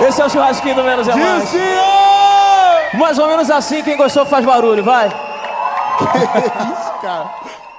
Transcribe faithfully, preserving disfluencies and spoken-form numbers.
Esse é o churrasquinho do Menos é Mais. Dilcinho! Mais ou menos assim, quem gostou faz barulho, vai. Que isso, cara?